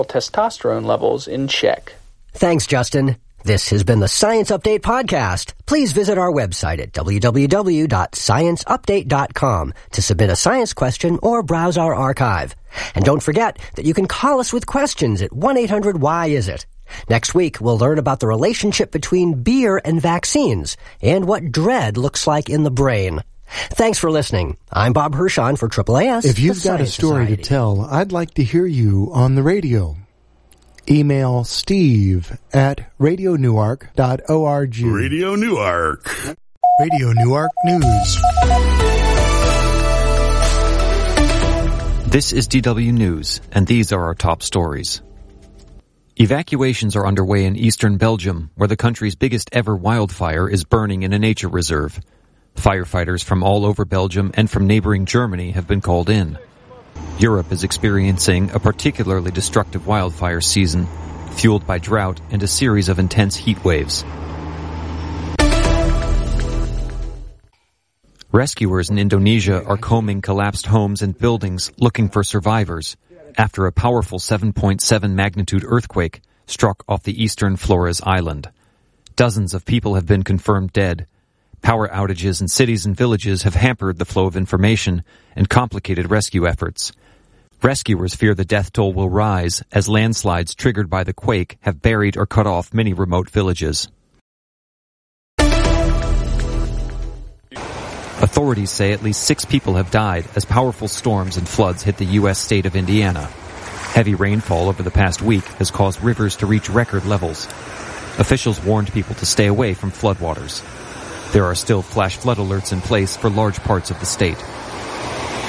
testosterone levels in check. Thanks, Justin. This has been the Science Update Podcast. Please visit our website at www.scienceupdate.com to submit a science question or browse our archive. And don't forget that you can call us with questions at 1-800-WHY-IS-IT. Next week, we'll learn about the relationship between beer and vaccines and what dread looks like in the brain. Thanks for listening. I'm Bob Hirschon for AAAS. If you've got a story to tell, I'd like to hear you on the radio. Email steve@radionewark.org. Radio Newark. Radio Newark News. This is DW News, and these are our top stories. Evacuations are underway in eastern Belgium, where the country's biggest ever wildfire is burning in a nature reserve. Firefighters from all over Belgium and from neighboring Germany have been called in. Europe is experiencing a particularly destructive wildfire season, fueled by drought and a series of intense heat waves. Rescuers in Indonesia are combing collapsed homes and buildings looking for survivors after a powerful 7.7 magnitude earthquake struck off the eastern Flores Island. Dozens of people have been confirmed dead. Power outages in cities and villages have hampered the flow of information and complicated rescue efforts. Rescuers fear the death toll will rise as landslides triggered by the quake have buried or cut off many remote villages. Authorities say at least 6 people have died as powerful storms and floods hit the U.S. state of Indiana. Heavy rainfall over the past week has caused rivers to reach record levels. Officials warned people to stay away from floodwaters. There are still flash flood alerts in place for large parts of the state.